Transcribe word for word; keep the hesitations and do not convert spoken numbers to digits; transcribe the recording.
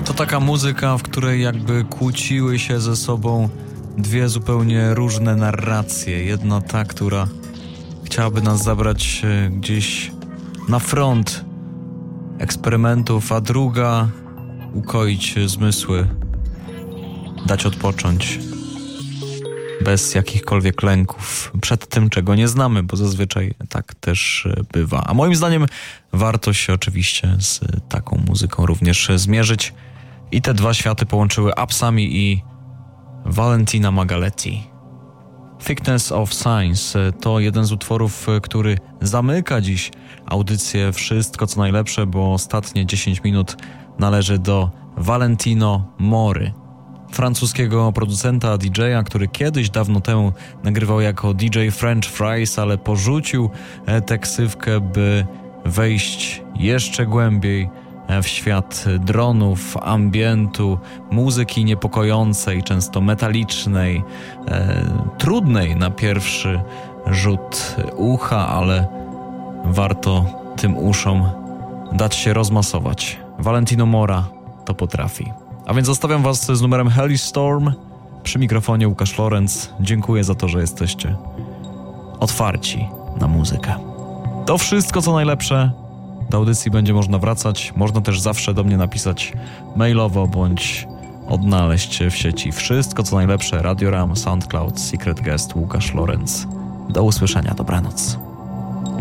To taka muzyka, w której jakby kłóciły się ze sobą dwie zupełnie różne narracje. Jedna ta, która chciałaby nas zabrać gdzieś na front eksperymentów, a druga ukoić zmysły, dać odpocząć bez jakichkolwiek lęków przed tym, czego nie znamy, bo zazwyczaj tak też bywa. A moim zdaniem warto się oczywiście z taką muzyką również zmierzyć. I te dwa światy połączyły Apsami i Valentina Magaletti. Thickness of Science to jeden z utworów, który zamyka dziś audycję Wszystko co najlepsze, bo ostatnie dziesięć minut należy do Valentino Mory, francuskiego producenta, D J a, który kiedyś dawno temu nagrywał jako D J French Fries, ale porzucił tę ksywkę, by wejść jeszcze głębiej w świat dronów, ambientu, muzyki niepokojącej, często metalicznej, e, trudnej na pierwszy rzut ucha, ale warto tym uszom dać się rozmasować. Valentino Mora to potrafi. A więc zostawiam was z numerem Helly Storm. Przy mikrofonie Łukasz Lorenz. Dziękuję za to, że jesteście otwarci na muzykę. To wszystko co najlepsze. Do audycji będzie można wracać. Można też zawsze do mnie napisać mailowo bądź odnaleźć w sieci. Wszystko co najlepsze. Radio Ram, SoundCloud, Secret Guest, Łukasz Lorenz. Do usłyszenia. Dobranoc.